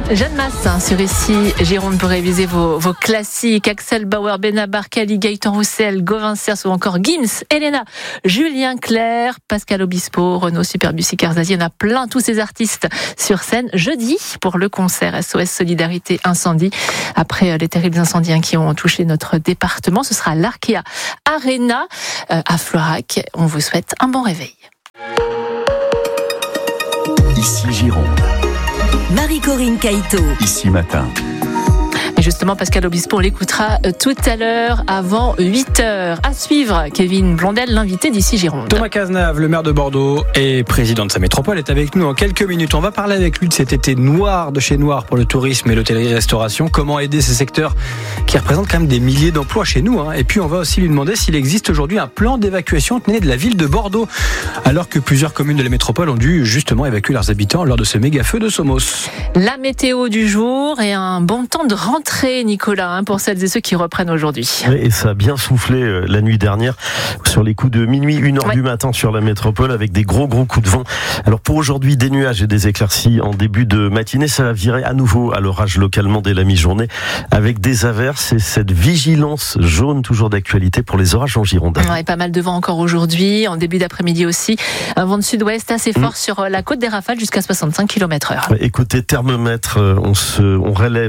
Jeanne Masse sur Ici Gironde pour réviser vos classiques. Axel Bauer, Benabar, Cali, Gaëtan Roussel, Gauvin Cers ou encore Gims, Elena, Julien Clerc, Pascal Obispo, Renaud Superbus, Carzazi. On a plein tous ces artistes sur scène jeudi pour le concert SOS Solidarité Incendie. Après les terribles incendies qui ont touché notre département, ce sera l'Arkea Arena à Florac. On vous souhaite un bon réveil. Ici Gironde. Marie-Corinne Caïto. Ici Matin. Et justement, Pascal Obispo, on l'écoutera tout à l'heure avant 8h. À suivre, Kevin Blondel, l'invité d'Ici Gironde. Thomas Cazenave, le maire de Bordeaux et président de sa métropole, est avec nous en quelques minutes. On va parler avec lui de cet été noir de chez noir pour le tourisme et l'hôtellerie-restauration. Comment aider ces secteurs qui représentent quand même des milliers d'emplois chez nous. Et puis on va aussi lui demander s'il existe aujourd'hui un plan d'évacuation de la ville de Bordeaux, alors que plusieurs communes de la métropole ont dû justement évacuer leurs habitants lors de ce méga feu de Somos. La météo du jour et un bon temps de rentrée, Nicolas, pour celles et ceux qui reprennent aujourd'hui. Et ça a bien soufflé la nuit dernière sur les coups de minuit, 1h du matin sur la métropole avec des gros coups de vent. Alors pour aujourd'hui, des nuages et des éclaircies en début de matinée. Ça va virer à nouveau à l'orage localement dès la mi-journée avec des averses et cette vigilance jaune toujours d'actualité pour les orages en Gironde. Ouais, pas mal de vent encore aujourd'hui, en début d'après-midi aussi. Un vent de sud-ouest assez fort sur la côte des Rafales jusqu'à 65 km/h. Et côté thermomètre, on relève.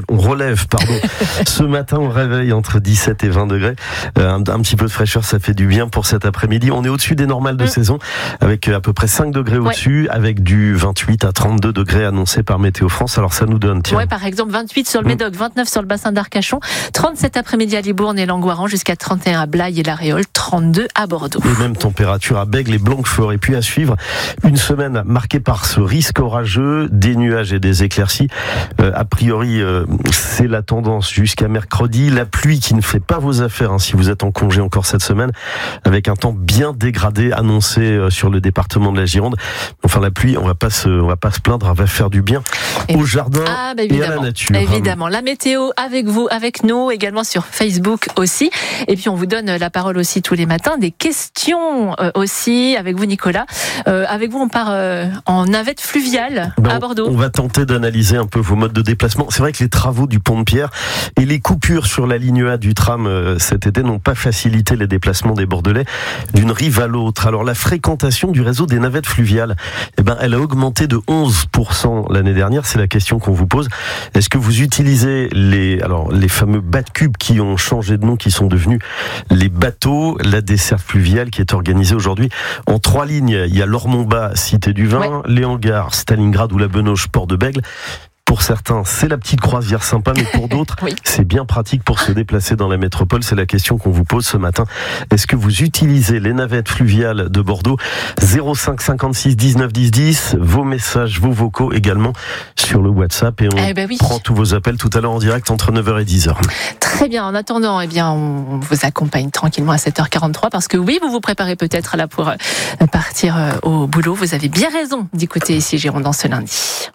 Ce matin, on réveille entre 17 et 20 degrés. Un petit peu de fraîcheur, ça fait du bien pour cet après-midi. On est au-dessus des normales de saison, avec à peu près 5 degrés au-dessus, avec du 28 à 32 degrés annoncé par Météo France. Alors ça nous donne, par exemple, 28 sur le Médoc, 29 sur le bassin d'Arcachon, 37 après-midi à Libourne et Langoiran, jusqu'à 31 à Blaye et La Réole, 32 à Bordeaux. Les mêmes températures à Bègles et Blanquefort. Et puis à suivre, une semaine marquée par ce risque orageux, des nuages et des éclaircies. A priori, c'est la tendance jusqu'à mercredi. La pluie qui ne fait pas vos affaires si vous êtes en congé encore cette semaine, avec un temps bien dégradé annoncé sur le département de la Gironde. Enfin, la pluie, on va pas se plaindre, elle va faire du bien au jardin et à la nature. Évidemment, la météo avec vous, avec nous, également sur Facebook aussi. Et puis on vous donne la parole aussi tous les matins, des questions aussi avec vous, Nicolas. Avec vous, on part en navette fluviale à Bordeaux. On va tenter d'analyser un peu vos modes de déplacement. C'est vrai que les travaux du pont de Pierre et les coupures sur la ligne A du tram cet été n'ont pas facilité les déplacements des Bordelais d'une rive à l'autre. Alors la fréquentation du réseau des navettes fluviales, elle a augmenté de 11% l'année dernière. C'est la question qu'on vous pose. Est-ce que vous utilisez les fameux bateaux-cubes qui ont changé de nom, qui sont devenus les bateaux, la desserte fluviale qui est organisée aujourd'hui en 3 lignes. Il y a l'Ormont-Bas, Cité du Vin, les Hangars, Stalingrad ou la Benoche, Port de Bègles. Pour certains, c'est la petite croisière sympa, mais pour d'autres, c'est bien pratique pour se déplacer dans la métropole. C'est la question qu'on vous pose ce matin. Est-ce que vous utilisez les navettes fluviales de Bordeaux ? 05 56 19 10 10. Vos messages, vos vocaux également sur le WhatsApp. Et on prend tous vos appels tout à l'heure en direct entre 9h et 10h. Très bien. En attendant, on vous accompagne tranquillement à 7h43 parce que oui, vous vous préparez peut-être là pour partir au boulot. Vous avez bien raison d'écouter Ici Gironde dans ce lundi.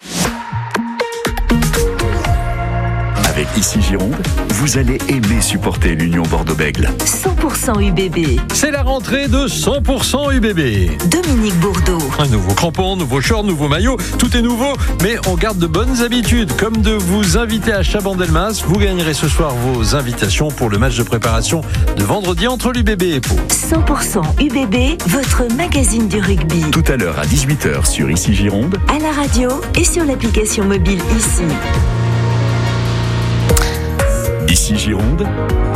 Avec Ici Gironde, vous allez aimer supporter l'Union Bordeaux-Bègles. 100% UBB. C'est la rentrée de 100% UBB. Dominique Bourdeau. Un nouveau crampon, nouveau short, nouveau maillot, tout est nouveau, mais on garde de bonnes habitudes, comme de vous inviter à Chabandelmas. Vous gagnerez ce soir vos invitations pour le match de préparation de vendredi entre l'UBB et Pau. 100% UBB, votre magazine du rugby. Tout à l'heure à 18h sur Ici Gironde, à la radio et sur l'application mobile Ici. Ici Gironde.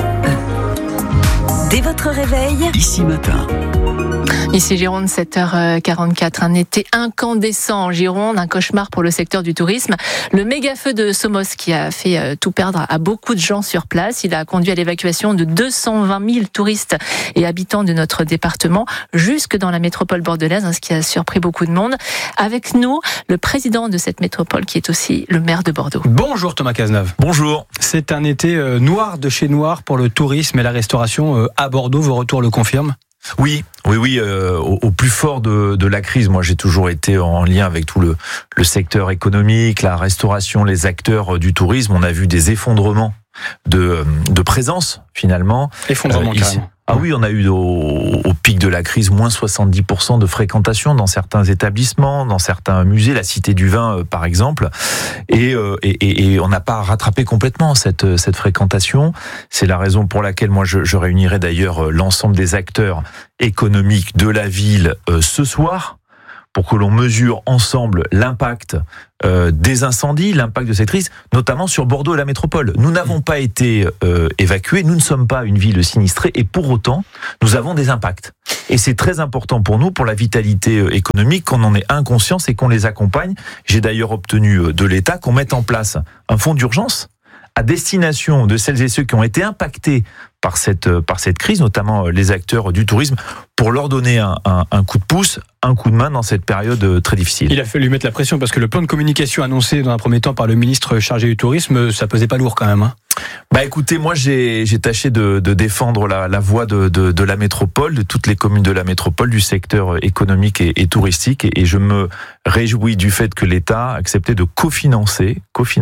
Dès votre réveil, Ici Matin. Ici Gironde, 7h44, un été incandescent en Gironde, un cauchemar pour le secteur du tourisme. Le méga feu de Somos qui a fait tout perdre à beaucoup de gens sur place. Il a conduit à l'évacuation de 220 000 touristes et habitants de notre département jusque dans la métropole bordelaise, ce qui a surpris beaucoup de monde. Avec nous, le président de cette métropole qui est aussi le maire de Bordeaux. Bonjour Thomas Cazenave. Bonjour. C'est un été noir de chez noir pour le tourisme et la restauration à Bordeaux. Vos retours le confirment ? Oui. Au plus fort de la crise, moi j'ai toujours été en lien avec tout le secteur économique, la restauration, les acteurs du tourisme. On a vu des effondrements de présence finalement. Effondrement carrément. Ah oui, on a eu au pic de la crise, moins 70% de fréquentation dans certains établissements, dans certains musées, la Cité du Vin par exemple, et on n'a pas rattrapé complètement cette fréquentation. C'est la raison pour laquelle moi je réunirai d'ailleurs l'ensemble des acteurs économiques de la ville ce soir, pour que l'on mesure ensemble l'impact des incendies, l'impact de cette crise, notamment sur Bordeaux et la métropole. Nous n'avons pas été évacués, nous ne sommes pas une ville sinistrée, et pour autant, nous avons des impacts. Et c'est très important pour nous, pour la vitalité économique, qu'on en ait conscience et qu'on les accompagne. J'ai d'ailleurs obtenu de l'État qu'on mette en place un fonds d'urgence à destination de celles et ceux qui ont été impactés par cette crise, notamment les acteurs du tourisme, pour leur donner un coup de pouce, un coup de main dans cette période très difficile. Il a fallu mettre la pression parce que le plan de communication annoncé dans un premier temps par le ministre chargé du tourisme, ça pesait pas lourd quand même. Bah écoutez, moi j'ai tâché de défendre la voix de la métropole, de toutes les communes de la métropole, du secteur économique et touristique, et je me réjouis du fait que l'État a accepté de cofinancer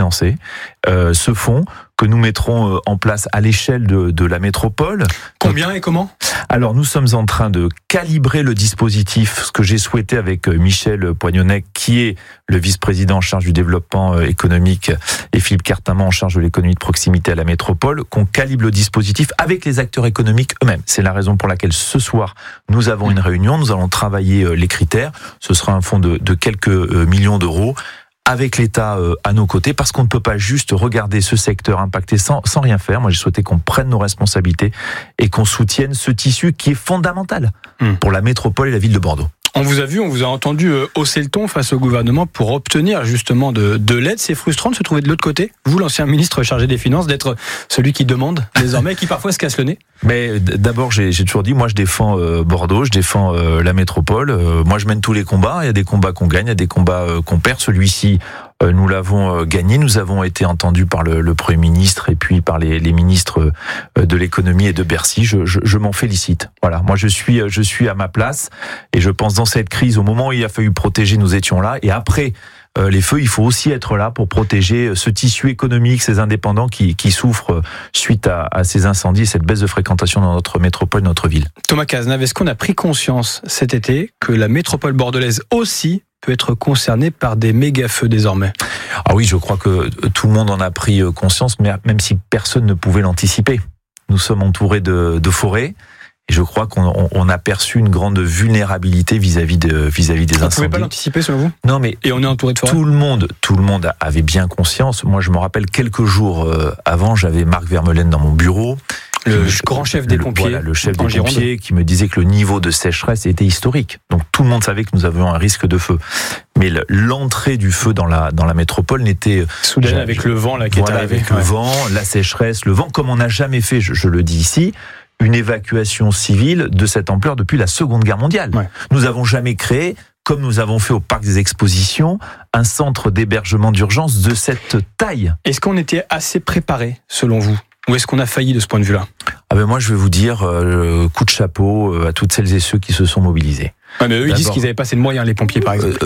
ce fonds que nous mettrons en place à l'échelle de la métropole. Combien et comment ? Alors nous sommes en train de calibrer le dispositif, ce que j'ai souhaité avec Michel Poignonnet, qui est le vice-président en charge du développement économique, et Philippe Cartaman en charge de l'économie de proximité à la métropole, qu'on calibre le dispositif avec les acteurs économiques eux-mêmes. C'est la raison pour laquelle ce soir, nous avons une réunion, nous allons travailler les critères. Ce sera un fonds de quelques millions d'euros, avec l'État à nos côtés, parce qu'on ne peut pas juste regarder ce secteur impacté sans rien faire. Moi, j'ai souhaité qu'on prenne nos responsabilités et qu'on soutienne ce tissu qui est fondamental pour la métropole et la ville de Bordeaux. On vous a vu, on vous a entendu hausser le ton face au gouvernement pour obtenir justement de l'aide. C'est frustrant de se trouver de l'autre côté, vous, l'ancien ministre chargé des Finances, d'être celui qui demande désormais, qui parfois se casse le nez. Mais d'abord, j'ai toujours dit, moi je défends Bordeaux, je défends la métropole. Moi je mène tous les combats. Il y a des combats qu'on gagne, il y a des combats qu'on perd. Celui-ci, nous l'avons gagné. Nous avons été entendus par le Premier ministre et puis par les ministres de l'économie et de Bercy. Je m'en félicite. Voilà, moi je suis à ma place, et je pense dans cette crise, au moment où il a fallu protéger, nous étions là, et après les feux, il faut aussi être là pour protéger ce tissu économique, ces indépendants qui souffrent suite à ces incendies, cette baisse de fréquentation dans notre métropole, notre ville. Thomas Cazenave, est-ce qu'on a pris conscience cet été que la métropole bordelaise aussi peut être concernée par des méga-feux désormais ? Ah oui, je crois que tout le monde en a pris conscience, mais même si personne ne pouvait l'anticiper. Nous sommes entourés de forêts. Et je crois qu'on a perçu une grande vulnérabilité vis-à-vis des incendies. Vous ne pouvez pas l'anticiper selon vous ? Non, mais et on est entouré de forêts. Tout le monde avait bien conscience. Moi, je me rappelle quelques jours avant, j'avais Marc Vermeulen dans mon bureau. Le grand chef des pompiers. Voilà, le chef des pompiers qui me disait que le niveau de sécheresse était historique. Donc tout le monde savait que nous avions un risque de feu. Mais l'entrée du feu dans la métropole n'était soudaine avec le vent là qui est arrivé. Avec le vent, la sécheresse, le vent, comme on n'a jamais fait, je le dis ici, une évacuation civile de cette ampleur depuis la Seconde Guerre mondiale. Ouais. Nous n'avons jamais créé, comme nous avons fait au Parc des Expositions, un centre d'hébergement d'urgence de cette taille. Est-ce qu'on était assez préparé, selon vous ? Ou est-ce qu'on a failli de ce point de vue-là ? Moi, je vais vous dire, coup de chapeau à toutes celles et ceux qui se sont mobilisés. Ouais, mais eux, ils disent qu'ils n'avaient pas assez de moyens, les pompiers, par exemple.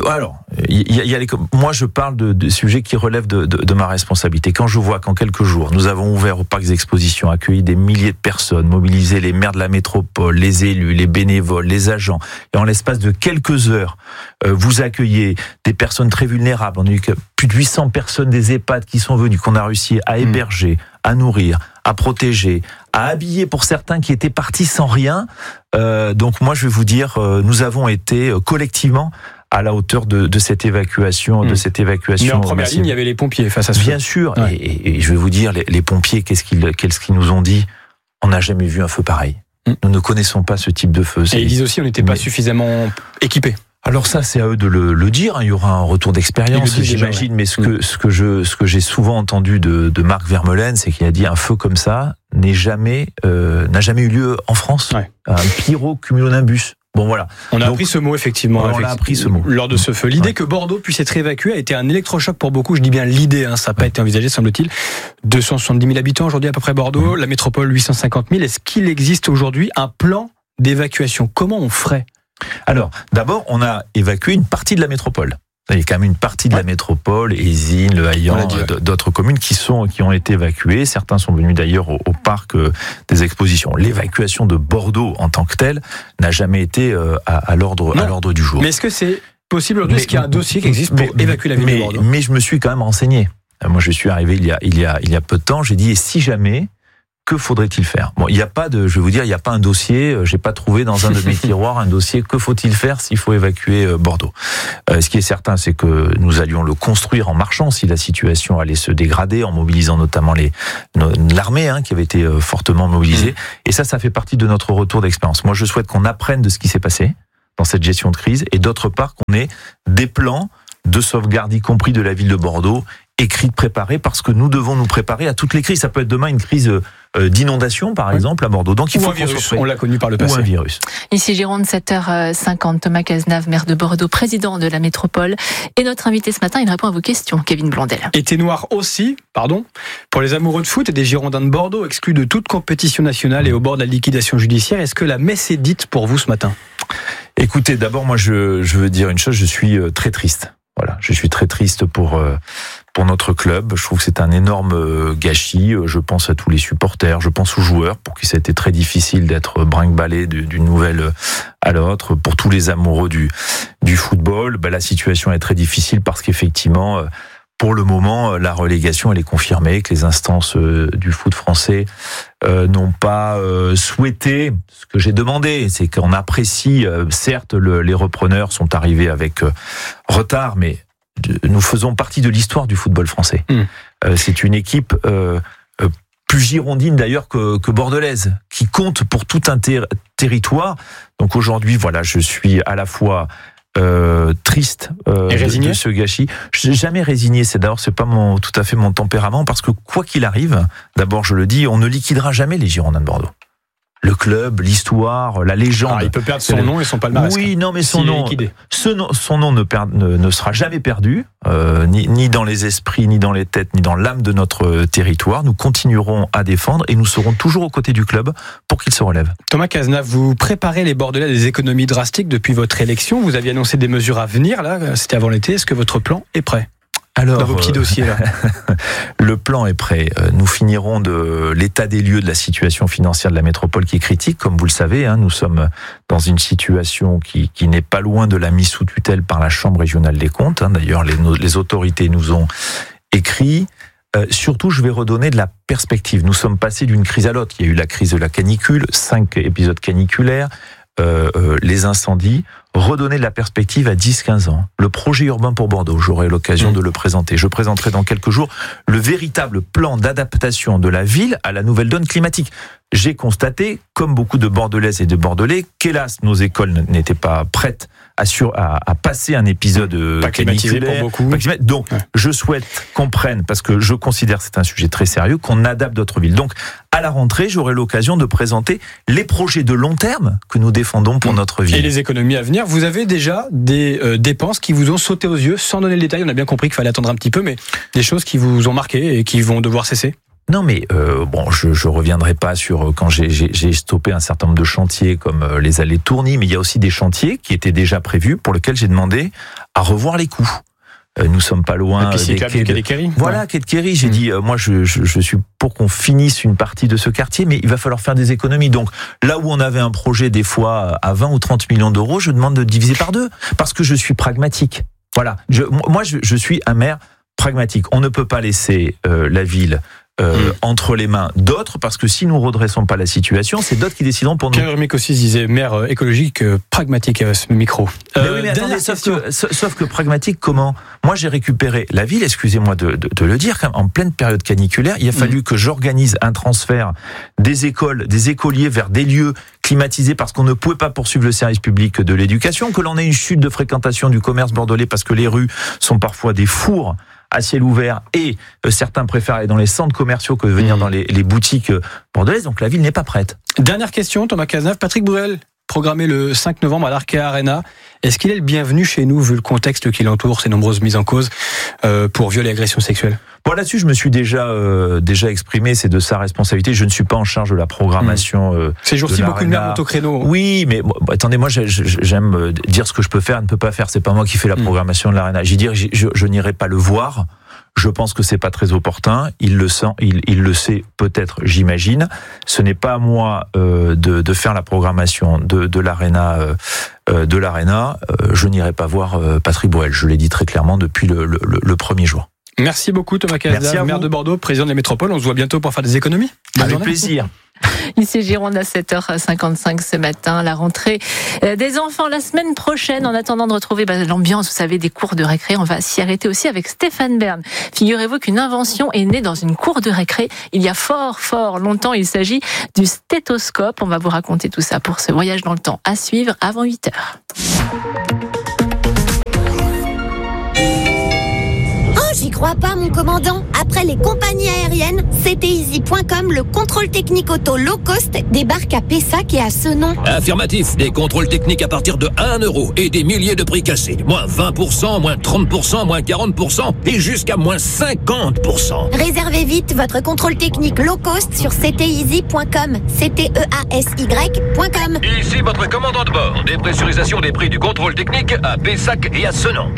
Moi, je parle de sujets qui relèvent de ma responsabilité. Quand je vois qu'en quelques jours, nous avons ouvert au Parc des Expositions, accueilli des milliers de personnes, mobilisé les maires de la métropole, les élus, les bénévoles, les agents, et en l'espace de quelques heures, vous accueillez des personnes très vulnérables. On a eu plus de 800 personnes des EHPAD qui sont venues, qu'on a réussi à héberger, à nourrir, à protéger, à habiller pour certains qui étaient partis sans rien. Donc moi, je vais vous dire, nous avons été collectivement à la hauteur de cette évacuation, Mais en première ligne, il y avait les pompiers face à ce. Bien sûr. Ouais. Et je vais vous dire, les pompiers, qu'est-ce qu'ils nous ont dit ? On n'a jamais vu un feu pareil. Nous ne connaissons pas ce type de feu. Et ils disent aussi, on n'était pas suffisamment équipés. Alors ça, c'est à eux de le dire. Il y aura un retour d'expérience, j'imagine. Mais ce que j'ai souvent entendu de Marc Vermeulen, c'est qu'il a dit un feu comme ça n'a jamais eu lieu en France. Ouais. Un pyrocumulonimbus. Bon voilà. On a appris ce mot effectivement. On a appris ce mot lors de ce feu. L'idée que Bordeaux puisse être évacué a été un électrochoc pour beaucoup. Je dis bien l'idée, ça n'a pas été envisagé, semble-t-il. 270 000 habitants aujourd'hui à peu près Bordeaux, la métropole 850 000. Est-ce qu'il existe aujourd'hui un plan d'évacuation ? Comment on ferait ? Alors, d'abord, on a évacué une partie de la métropole. Il y a quand même une partie de la métropole, Ézines, Le Haillan, d'autres communes qui ont été évacuées. Certains sont venus d'ailleurs au parc des expositions. L'évacuation de Bordeaux en tant que telle n'a jamais été à l'ordre du jour. Mais est-ce que c'est possible aujourd'hui? Est-ce qu'il y a un dossier qui existe pour évacuer la ville de Bordeaux? Mais je me suis quand même renseigné. Moi, je suis arrivé il y a peu de temps. J'ai dit, et si jamais, que faudrait-il faire? Bon, il n'y a pas de, je vais vous dire, il n'y a pas un dossier. J'ai pas trouvé dans un de mes tiroirs un dossier. Que faut-il faire s'il faut évacuer Bordeaux? Ce qui est certain, c'est que nous allions le construire en marchant si la situation allait se dégrader, en mobilisant notamment l'armée, qui avait été fortement mobilisée. Et ça fait partie de notre retour d'expérience. Moi, je souhaite qu'on apprenne de ce qui s'est passé dans cette gestion de crise, et d'autre part qu'on ait des plans de sauvegarde, y compris de la ville de Bordeaux, écrits, préparés, parce que nous devons nous préparer à toutes les crises. Ça peut être demain une crise d'inondation, par exemple, à Bordeaux. Donc il faut un virus, on l'a connu par le passé. Ou un virus. Ici Gironde, 7h50, Thomas Cazenave, maire de Bordeaux, président de la métropole. Et notre invité ce matin, il répond à vos questions, Kevin Blondel. Été noir aussi, pour les amoureux de foot et des Girondins de Bordeaux, exclus de toute compétition nationale et au bord de la liquidation judiciaire. Est-ce que la messe est dite pour vous ce matin? Écoutez, d'abord, moi, je veux dire une chose, je suis très triste. Voilà, je suis très triste pour notre club. Je trouve que c'est un énorme gâchis. Je pense à tous les supporters, je pense aux joueurs, pour qui ça a été très difficile d'être brinque-ballé d'une nouvelle à l'autre. Pour tous les amoureux du football, la situation est très difficile parce qu'effectivement, pour le moment, la relégation, elle est confirmée, que les instances du foot français n'ont pas souhaité ce que j'ai demandé. C'est qu'on apprécie, certes, les repreneurs sont arrivés avec retard, mais nous faisons partie de l'histoire du football français. C'est une équipe plus girondine d'ailleurs que bordelaise, qui compte pour tout un territoire. Donc aujourd'hui, voilà, je suis à la fois triste de ce gâchis. Je n'ai jamais résigné, c'est pas tout à fait mon tempérament, parce que quoi qu'il arrive, d'abord je le dis, on ne liquidera jamais les Girondins de Bordeaux. Le club, l'histoire, la légende. Il peut perdre son nom et son palmarès. Oui, non, mais son nom ne sera jamais perdu, ni dans les esprits, ni dans les têtes, ni dans l'âme de notre territoire. Nous continuerons à défendre et nous serons toujours aux côtés du club pour qu'il se relève. Thomas Cazenave, vous préparez les Bordelais à des économies drastiques depuis votre élection. Vous aviez annoncé des mesures à venir, là, c'était avant l'été. Est-ce que votre plan est prêt? Alors, dans vos petits dossiers, là. Le plan est prêt. Nous finirons de l'état des lieux de la situation financière de la métropole qui est critique. Comme vous le savez, nous sommes dans une situation qui n'est pas loin de la mise sous tutelle par la Chambre régionale des comptes. D'ailleurs, les autorités nous ont écrit. Surtout, je vais redonner de la perspective. Nous sommes passés d'une crise à l'autre. Il y a eu la crise de la canicule, 5 épisodes caniculaires, les incendies. Redonner de la perspective à 10-15 ans. Le projet urbain pour Bordeaux, j'aurai l'occasion de le présenter. Je présenterai dans quelques jours le véritable plan d'adaptation de la ville à la nouvelle donne climatique. J'ai constaté, comme beaucoup de Bordelaises et de Bordelais, qu'hélas, nos écoles n'étaient pas prêtes à passer un épisode caniculaire. Pour beaucoup. Donc, je souhaite qu'on prenne, parce que je considère que c'est un sujet très sérieux, qu'on adapte notre ville. Donc, à la rentrée, j'aurai l'occasion de présenter les projets de long terme que nous défendons pour notre ville. Et les économies à venir. Vous avez déjà des dépenses qui vous ont sauté aux yeux, sans donner le détail. On a bien compris qu'il fallait attendre un petit peu, mais des choses qui vous ont marqué et qui vont devoir cesser. Non, mais je reviendrai pas sur quand j'ai stoppé un certain nombre de chantiers comme les allées Tourny, mais il y a aussi des chantiers qui étaient déjà prévus pour lesquels j'ai demandé à revoir les coûts. Nous sommes pas loin des quais de Kéry. Voilà, quai de Kéry. J'ai dit, moi, je suis pour qu'on finisse une partie de ce quartier, mais il va falloir faire des économies. Donc, là où on avait un projet des fois à 20 ou 30 millions d'euros, je demande de diviser par 2, parce que je suis pragmatique. Voilà. Je suis un maire pragmatique. On ne peut pas laisser la ville entre les mains d'autres, parce que si nous ne redressons pas la situation, c'est d'autres qui décideront pour nous. Pierre Hermé aussi disait maire écologique, pragmatique à ce micro. Mais attendez, sauf que pragmatique, comment? Moi, j'ai récupéré la ville, excusez-moi de le dire, quand même, en pleine période caniculaire. Il a fallu que j'organise un transfert des écoles, des écoliers vers des lieux climatisés, parce qu'on ne pouvait pas poursuivre le service public de l'éducation, que l'on ait une chute de fréquentation du commerce bordelais, parce que les rues sont parfois des fours à ciel ouvert, et certains préfèrent aller dans les centres commerciaux que venir dans les boutiques bordelaises. Donc la ville n'est pas prête. Dernière question, Thomas Cazenave. Patrick Bruel programmé le 5 novembre à l'Arkea Arena. Est-ce qu'il est le bienvenu chez nous, vu le contexte qui l'entoure, ces nombreuses mises en cause pour viol et agression sexuelle? Bon, là-dessus, je me suis déjà exprimé, c'est de sa responsabilité. Je ne suis pas en charge de la programmation. Ces jours-ci, beaucoup de maires montent au créneau. Oui, mais attendez, moi, j'aime dire ce que je peux faire, ne peux pas faire. C'est pas moi qui fais la programmation de l'Arena. J'ai dit, je n'irai pas le voir. Je pense que c'est pas très opportun. Il le sent, il le sait peut-être, j'imagine. Ce n'est pas à moi de faire la programmation de l'Arena. Je n'irai pas voir Patrick Borel. Je l'ai dit très clairement depuis le premier jour. Merci beaucoup Thomas Cazenave, maire de Bordeaux, président de la métropole. On se voit bientôt pour faire des économies. Avec plaisir. Ici Gironde à 7h55 ce matin, la rentrée des enfants la semaine prochaine. En attendant de retrouver l'ambiance, vous savez, des cours de récré, on va s'y arrêter aussi avec Stéphane Bern. Figurez-vous qu'une invention est née dans une cour de récré il y a fort longtemps. Il s'agit du stéthoscope. On va vous raconter tout ça pour ce voyage dans le temps à suivre avant 8h. J'y crois pas, mon commandant. Après les compagnies aériennes, CTeasy.com, le contrôle technique auto low cost, débarque à Pessac et à Senon. Affirmatif, des contrôles techniques à partir de 1 euro et des milliers de prix cassés. Moins 20%, moins 30%, moins 40% et jusqu'à moins 50%. Réservez vite votre contrôle technique low cost sur CTeasy.com. CTEASY.com. Ici votre commandant de bord. Dépressurisation des prix du contrôle technique à Pessac et à Senon.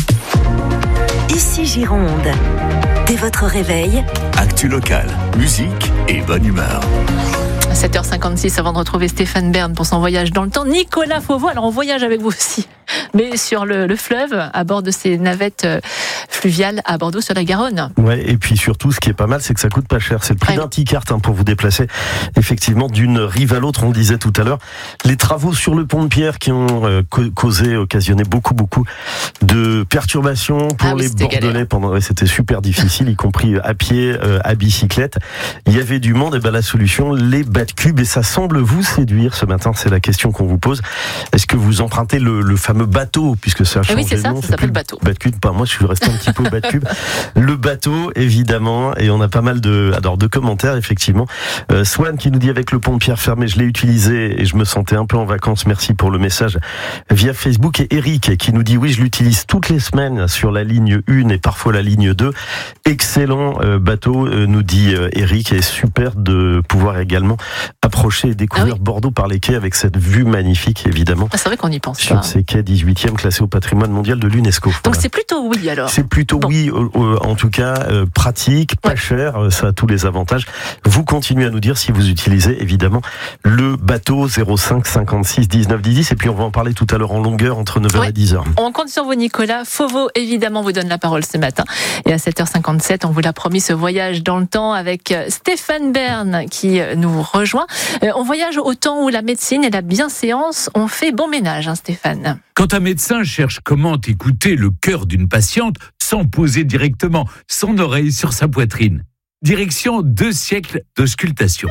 Ici Gironde. Dès votre réveil, Actu locale, musique et bonne humeur. 7h56 avant de retrouver Stéphane Bern pour son voyage dans le temps. Nicolas Fauveau, alors on voyage avec vous aussi, mais sur le fleuve, à bord de ces navettes fluviales à Bordeaux sur la Garonne. Ouais, et puis surtout, ce qui est pas mal, c'est que ça coûte pas cher. C'est le prix d'un ticket pour vous déplacer, effectivement, d'une rive à l'autre. On le disait tout à l'heure, les travaux sur le pont de Pierre qui ont occasionné beaucoup de perturbations pour les Bordelais. C'était super difficile, y compris à pied, à bicyclette. Il y avait du monde, et la solution, les Batcube, et ça semble vous séduire ce matin. C'est la question qu'on vous pose. Est-ce que vous empruntez le fameux bateau, puisque ça a changé de nom? Ça s'appelle bateau. Batcube, moi je suis resté un petit peu au Batcube. Le bateau, évidemment, et on a pas mal de commentaires, effectivement. Swan qui nous dit, avec le pont de Pierre fermé, je l'ai utilisé et je me sentais un peu en vacances. Merci pour le message via Facebook. Et Eric qui nous dit, oui, je l'utilise toutes les semaines sur la ligne 1 et parfois la ligne 2. Excellent bateau, nous dit Eric, et super de pouvoir également approcher et découvrir Bordeaux par les quais avec cette vue magnifique, évidemment. C'est vrai qu'on y pense sur ces quais 18e classés au patrimoine mondial de l'UNESCO. Donc c'est plutôt oui alors. C'est plutôt oui, en tout cas pratique, pas cher, ça a tous les avantages. Vous continuez à nous dire si vous utilisez évidemment le bateau 05 56 19 10, et puis on va en parler tout à l'heure en longueur entre 9h et 10h. On compte sur vous Nicolas. Fauveau évidemment vous donne la parole ce matin, et à 7h57 on vous l'a promis, ce voyage dans le temps avec Stéphane Bern qui nous rejoint. On voyage au temps où la médecine et la bienséance ont fait bon ménage, Stéphane. Quand un médecin cherche comment écouter le cœur d'une patiente sans poser directement son oreille sur sa poitrine. Direction 2 siècles d'auscultation.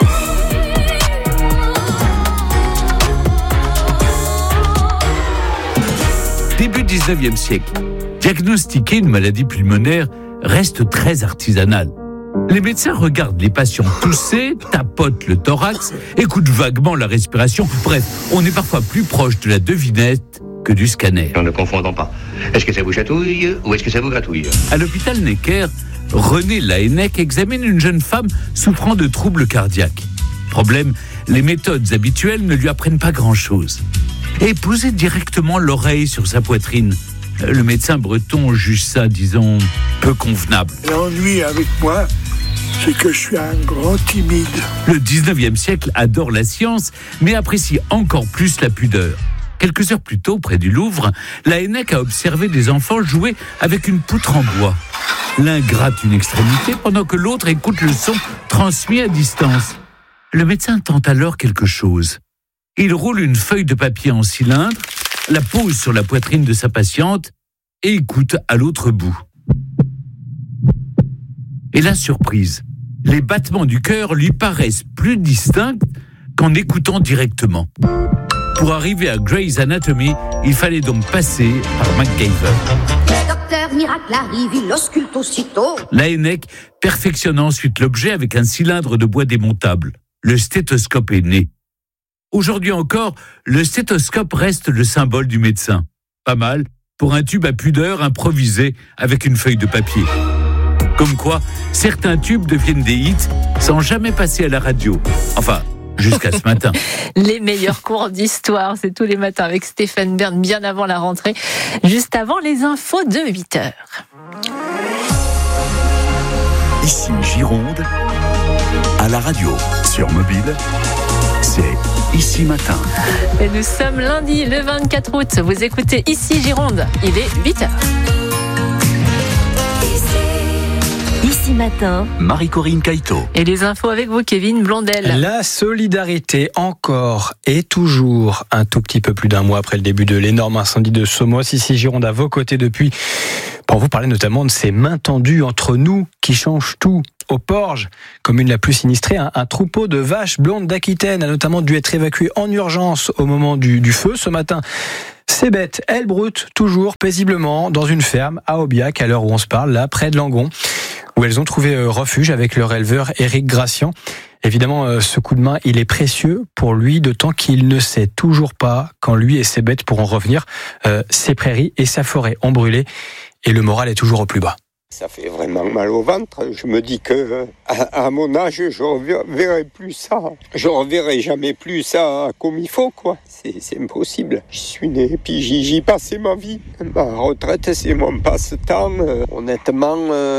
Début 19e siècle, diagnostiquer une maladie pulmonaire reste très artisanal. Les médecins regardent les patients tousser, tapotent le thorax, écoutent vaguement la respiration. Bref, on est parfois plus proche de la devinette que du scanner. Ne confondons pas. Est-ce que ça vous chatouille ou est-ce que ça vous gratouille? À l'hôpital Necker, René Laennec examine une jeune femme souffrant de troubles cardiaques. Problème, les méthodes habituelles ne lui apprennent pas grand-chose. Et poser directement l'oreille sur sa poitrine, le médecin breton juge ça, disons, peu convenable. L'ennui avec moi, c'est que je suis un grand timide. Le 19e siècle adore la science, mais apprécie encore plus la pudeur. Quelques heures plus tôt, près du Louvre, Laennec a observé des enfants jouer avec une poutre en bois. L'un gratte une extrémité pendant que l'autre écoute le son transmis à distance. Le médecin tente alors quelque chose. Il roule une feuille de papier en cylindre, la pose sur la poitrine de sa patiente et écoute à l'autre bout. Et la surprise, les battements du cœur lui paraissent plus distincts qu'en écoutant directement. Pour arriver à Grey's Anatomy, il fallait donc passer par MacGyver. Le docteur miracle arrive, il ausculte aussitôt. Laennec perfectionne ensuite l'objet avec un cylindre de bois démontable. Le stéthoscope est né. Aujourd'hui encore, le stéthoscope reste le symbole du médecin. Pas mal pour un tube à pudeur improvisé avec une feuille de papier. Comme quoi, certains tubes deviennent des hits sans jamais passer à la radio. Enfin, jusqu'à ce matin. Les meilleurs cours d'histoire, c'est tous les matins avec Stéphane Bern, bien avant la rentrée, juste avant les infos de 8h. Ici Gironde, à la radio, sur mobile, c'est Ici Matin. Et nous sommes lundi, le 24 août. Vous écoutez Ici Gironde, il est 8h. Ici Matin, Marie-Corinne Caïto. Et les infos avec vous, Kevin Blondel. La solidarité, encore et toujours, un tout petit peu plus d'un mois après le début de l'énorme incendie de Somos. Ici Gironde, à vos côtés depuis, pour vous parler notamment de ces mains tendues entre nous qui changent tout. Au Porge, commune la plus sinistrée, un troupeau de vaches blondes d'Aquitaine a notamment dû être évacué en urgence au moment du feu ce matin. Ces bêtes, elles broutent toujours paisiblement dans une ferme à Aubiac, à l'heure où on se parle, là, près de Langon, où elles ont trouvé refuge avec leur éleveur Éric Gracian. Évidemment, ce coup de main, il est précieux pour lui, d'autant qu'il ne sait toujours pas quand lui et ses bêtes pourront revenir. Ses prairies et sa forêt ont brûlé et le moral est toujours au plus bas. Ça fait vraiment mal au ventre. Je me dis que à mon âge, je reverrai plus ça. Je reverrai jamais plus ça comme il faut, quoi. C'est impossible. J'y suis né, puis j'y passais ma vie. Ma retraite, c'est mon passe-temps. Honnêtement,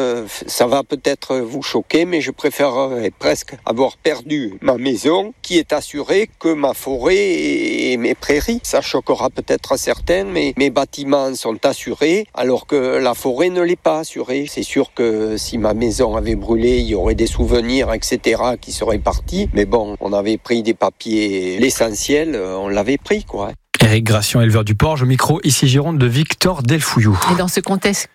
ça va peut-être vous choquer, mais je préférerais presque avoir perdu ma maison, qui est assurée, que ma forêt et mes prairies. Ça choquera peut-être certains, mais mes bâtiments sont assurés, alors que la forêt ne l'est pas assurée. C'est sûr que si ma maison avait brûlé, il y aurait des souvenirs, etc., qui seraient partis. Mais bon, on avait pris des papiers, l'essentiel, on l'avait pris, quoi. Éric Gracian, éleveur du Porge, au micro, ici Gironde, de Victor Delfouillou. Et dans ce contexte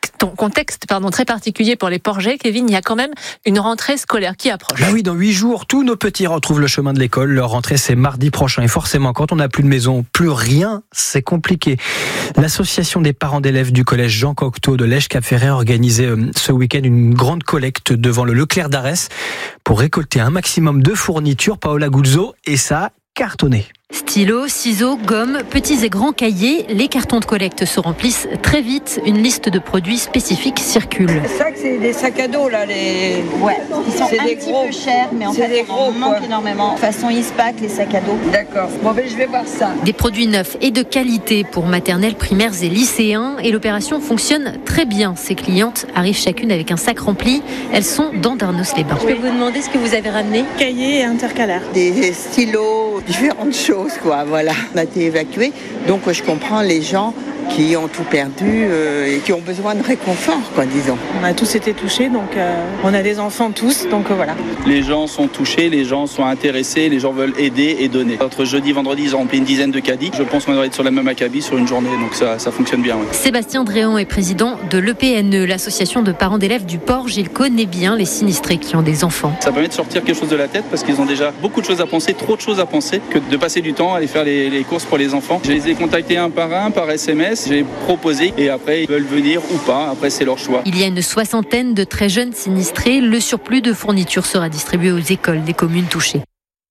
très particulier pour les Porgais, Kevin, il y a quand même une rentrée scolaire qui approche. Bah oui, dans 8 jours, tous nos petits retrouvent le chemin de l'école. Leur rentrée, c'est mardi prochain. Et forcément, quand on n'a plus de maison, plus rien, c'est compliqué. L'association des parents d'élèves du collège Jean Cocteau de Lège-Cap-Ferret a organisé ce week-end une grande collecte devant le Leclerc d'Arès pour récolter un maximum de fournitures. Paola Guzzo, et ça a cartonné. Stylos, ciseaux, gommes, petits et grands cahiers, les cartons de collecte se remplissent très vite. Une liste de produits spécifiques circule. Ça, c'est des sacs à dos, là, les... Ouais, ils sont c'est un des petit gros. peu chers, mais en c'est fait, des gros, on manque énormément. Façon Ispac, les sacs à dos. D'accord. Bon, ben, je vais voir ça. Des produits neufs et de qualité pour maternelles, primaires et lycéens. Et l'opération fonctionne très bien. Ces clientes arrivent chacune avec un sac rempli. Elles sont dans Darnos-les-Bains. Je peux vous demander ce que vous avez ramené ? Cahiers et intercalaires. Des stylos, différentes choses, quoi, voilà. On a été évacués, donc je comprends les gens qui ont tout perdu et qui ont besoin de réconfort, quoi, disons. On a tous été touchés, donc on a des enfants tous, donc voilà. Les gens sont touchés, les gens sont intéressés, les gens veulent aider et donner. Entre jeudi, vendredi, ils ont rempli une dizaine de caddies. Je pense qu'on doit être sur la même acabit sur une journée, donc ça fonctionne bien. Ouais. Sébastien Dréan est président de l'EPNE, l'association de parents d'élèves du Porge. Il connaît bien les sinistrés qui ont des enfants. Ça permet de sortir quelque chose de la tête parce qu'ils ont déjà beaucoup de choses à penser, trop de choses à penser, que de passer du temps à aller faire les courses pour les enfants. Je les ai contactés un par SMS. J'ai proposé et après ils veulent venir ou pas, après c'est leur choix. Il y a une 60aine de très jeunes sinistrés. Le surplus de fournitures sera distribué aux écoles des communes touchées.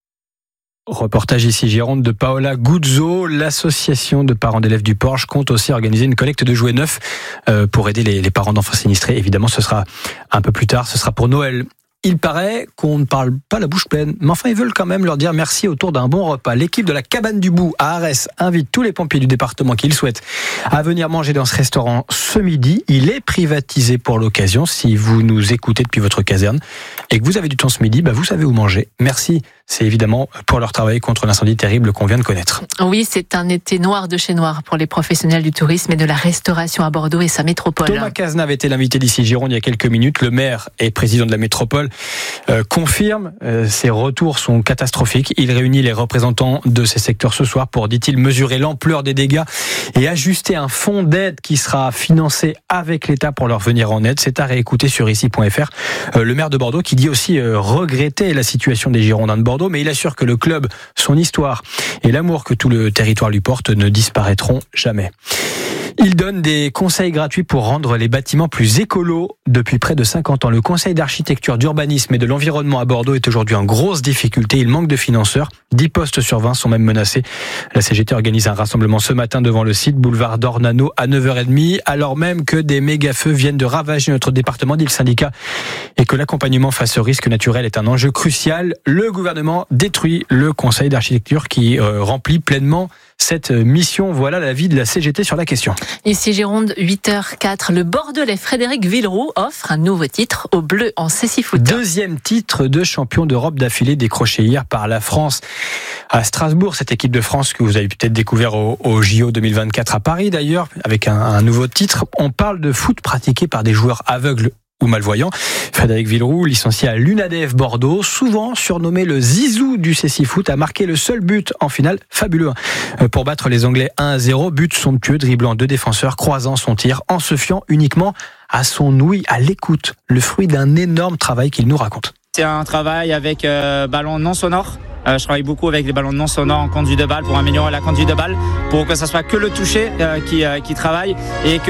Reportage ici Gironde de Paola Guzzo. L'association de parents d'élèves du Porge compte aussi organiser une collecte de jouets neufs pour aider les parents d'enfants sinistrés. Évidemment, ce sera un peu plus tard, ce sera pour Noël. Il paraît qu'on ne parle pas la bouche pleine, mais enfin ils veulent quand même leur dire merci autour d'un bon repas. L'équipe de la Cabane du Bout à Arès invite tous les pompiers du département qui le souhaitent à venir manger dans ce restaurant ce midi. Il est privatisé pour l'occasion. Si vous nous écoutez depuis votre caserne et que vous avez du temps ce midi, vous savez où manger. Merci, c'est évidemment pour leur travail contre l'incendie terrible qu'on vient de connaître. Oui, c'est un été noir de chez noir pour les professionnels du tourisme et de la restauration à Bordeaux et sa métropole. Thomas Cazenave était l'invité d'ici Gironde il y a quelques minutes. Le maire et président de la métropole confirme ses retours sont catastrophiques. Il réunit les représentants de ces secteurs ce soir pour, dit-il, mesurer l'ampleur des dégâts et ajuster un fonds d'aide qui sera financé avec l'État pour leur venir en aide. C'est à réécouter sur ici.fr. Le maire de Bordeaux qui dit aussi regretter la situation des Girondins de Bordeaux, mais il assure que le club, son histoire et l'amour que tout le territoire lui porte ne disparaîtront jamais. Il donne des conseils gratuits pour rendre les bâtiments plus écolos. Depuis près de 50 ans, le Conseil d'architecture, d'urbanisme et de l'environnement à Bordeaux est aujourd'hui en grosse difficulté. Il manque de financeurs. 10 postes sur 20 sont même menacés. La CGT organise un rassemblement ce matin devant le site boulevard d'Ornano à 9h30, alors même que des méga-feux viennent de ravager notre département, dit le syndicat, et que l'accompagnement face au risque naturel est un enjeu crucial. Le gouvernement détruit le Conseil d'architecture qui remplit pleinement cette mission. Voilà l'avis de la CGT sur la question. Ici Gironde, 8h04. Le Bordelais Frédéric Villeroux offre un nouveau titre aux Bleus en cécifoot. Deuxième titre de champion d'Europe d'affilée décroché hier par la France à Strasbourg. Cette équipe de France que vous avez peut-être découvert au JO 2024 à Paris d'ailleurs, avec un nouveau titre. On parle de foot pratiqué par des joueurs aveugles ou malvoyants. Frédéric Villeroux, licencié à l'UNADF Bordeaux, souvent surnommé le Zizou du cécifoot, a marqué le seul but en finale, fabuleux, pour battre les Anglais 1-0. But somptueux, driblant 2 défenseurs, croisant son tir, en se fiant uniquement à son ouïe, à l'écoute, le fruit d'un énorme travail qu'il nous raconte. C'est un travail avec ballon non sonore. Je travaille beaucoup avec les ballons non sonores en conduite de balle pour améliorer la conduite de balle, pour que ça soit que le toucher qui travaille et que